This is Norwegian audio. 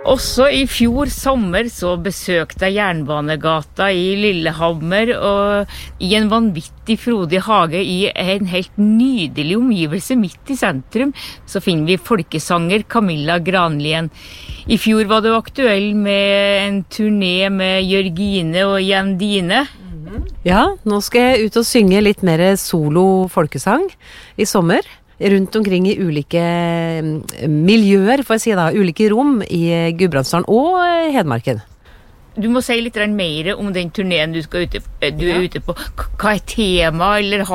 Også i fjor sommer så besøkte jeg Jernbanegata i Lillehammer, og i en vanvittig frodig hage i en helt nydelig omgivelse midt i sentrum, så finner vi folkesanger Camilla Granlien. I fjor var du aktuell med en turné med Jørgine og Jandine. Ja, nå skal jeg ut og synge litt mer solo folkesang i sommer. Rundt omkring i ulike miljøer, får jeg si da, ulike rom i Gudbrandsdalen og Hedmarken. Du må si litt mer om den turneen du er ute på. Hva er tema, eller